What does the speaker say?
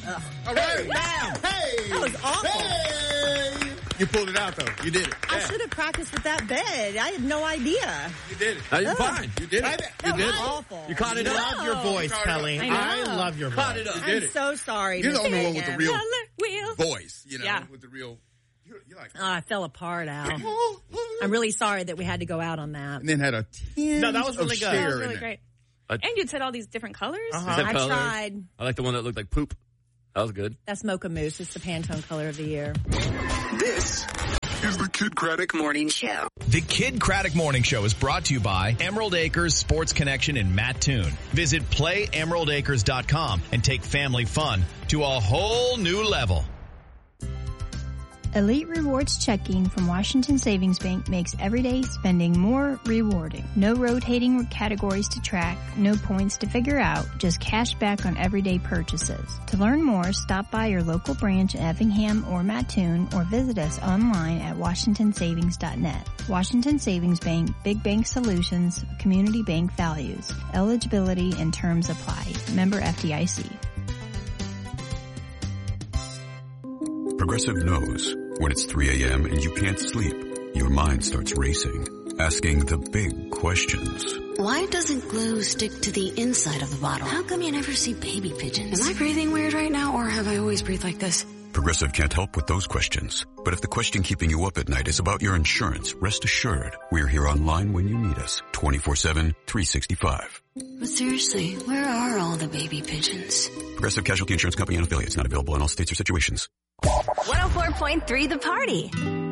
All right. Bam. Hey. That was awful. Hey. You pulled it out, though. You did it. I should have practiced with that bed. I had no idea. You did it. You're fine. You did it. That was awful. You caught it up. I love your voice, Kelly. I know. love your voice. Caught it up. I'm so sorry. You're the Miss only one with the real Wheels. voice, Yeah. with the real. You're like. Oh, I fell apart, Al. I'm really sorry that we had to go out on that. And then had a tinge No, that was really of good. Cher That was in really there. great. And you said all these different colors. Is that I color? tried. I like the one that looked like poop. That was good. That's Mocha Mousse. It's the Pantone color of the year. This is the Kid Craddock Morning Show. The Kid Craddock Morning Show is brought to you by Emerald Acres Sports Connection in Mattoon. Visit PlayEmeraldAcres.com and take family fun to a whole new level. Elite Rewards Checking from Washington Savings Bank makes everyday spending more rewarding. No rotating categories to track, no points to figure out, just cash back on everyday purchases. To learn more, stop by your local branch in Effingham or Mattoon or visit us online at washingtonsavings.net. Washington Savings Bank, Big Bank Solutions, Community Bank Values. Eligibility and terms apply. Member FDIC. Progressive knows when it's 3 a.m. and you can't sleep, your mind starts racing, asking the big questions. Why doesn't glue stick to the inside of the bottle? How come you never see baby pigeons? Am I breathing weird right now, or have I always breathed like this? Progressive can't help with those questions. But if the question keeping you up at night is about your insurance, rest assured, we're here online when you need us. 24/7, 365. But seriously, where are all the baby pigeons? Progressive Casualty Insurance Company and affiliates, not available in all states or situations. 104.3 The Party.